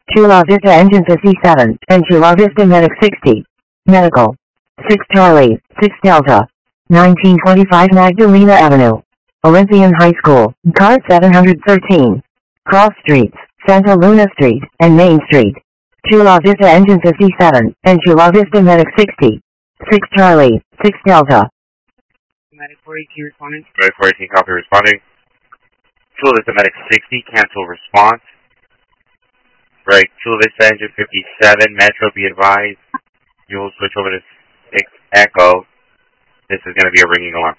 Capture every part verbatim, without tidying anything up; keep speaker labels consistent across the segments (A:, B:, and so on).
A: Chula Vista Engine fifty-seven, and Chula Vista Medic sixty. Medical. six Charlie, six Delta. nineteen twenty-five Magdalena Avenue. Olympian High School, car seven hundred thirteen. Cross Streets, Santa Luna Street, and Main Street. Chula Vista Engine fifty-seven, and Chula Vista Medic sixty. six Charlie, six Delta.
B: Medic four eighteen responding.
C: Medic four eighteen, copy responding. Chula Vista Medic sixty, cancel response. Right, Chula Vista Engine fifty-seven, Metro, be advised. You will switch over to six Echo. This is going to be a ringing alarm.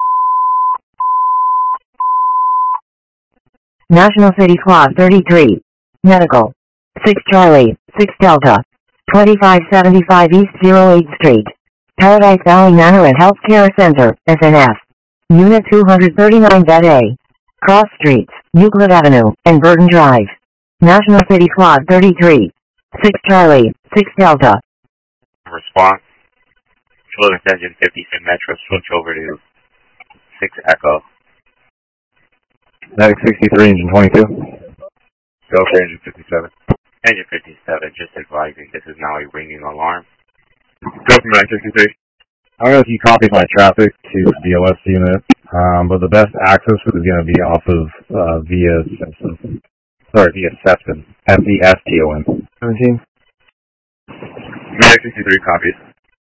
A: National City Squad thirty-three. Medical. six Charlie, six Delta. twenty-five seventy-five East oh eighth Street. Paradise Valley Manor and Healthcare Center, S N F. Unit two thirty-nine Bed A. Cross Streets, Euclid Avenue, and Burton Drive. National City Squad thirty-three. six Charlie, six Delta.
C: Response. Chula Vista Engine fifty-seven Metro, switch over to six Echo.
D: Medic sixty-three, Engine twenty-two.
C: Go for Engine fifty-seven. Engine fifty-seven, just advising this is now a ringing alarm. Go for Medic sixty-three.
D: I don't know if you copied my traffic to the D L S unit, um, but the best access is going to be off of uh, via Simpson. Sorry, via Sefton. S E S T O N. seventeen.
C: Medic sixty-three copies.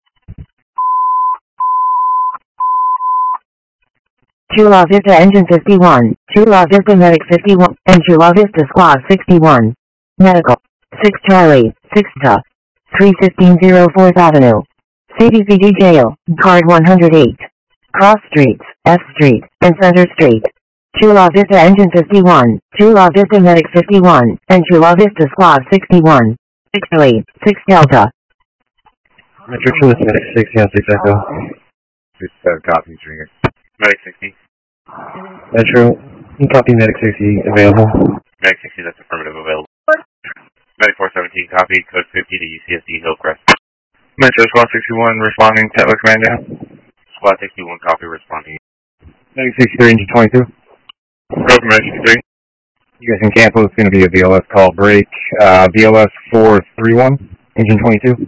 A: Chula Vista Engine fifty-one, Chula Vista Medic fifty-one, and Chula Vista Squad sixty-one. Medical. six Charlie, six Delta. three fifteen oh fourth Avenue. C D C G Jail, Card one hundred eight. Cross Streets, F Street, and Center Street. Chula Vista Engine fifty-one, Chula Vista Medic fifty-one, and Chula Vista Squad sixty-one. six Charlie, six Delta.
D: Metro Chula Vista Medic sixty on six Echo.
C: fifty-seven copies, ringer. Medic sixty.
D: Metro, you copy Medic sixty available.
C: Medic sixty, that's affirmative, available. Medic four seventeen, copy, code fifty to U C S D Hillcrest.
E: Metro Squad sixty-one, responding, Tetla Commander.
C: Squad sixty-one, copy, responding.
D: Medic sixty-three, Engine twenty-two.
C: Go for Medic sixty-three.
D: You guys can cancel, it's going to be a V L S call break. Uh, V L S four thirty-one, Engine twenty-two.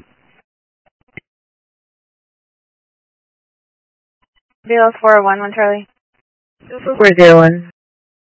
F: V L S four one one Charlie.
A: four zero one.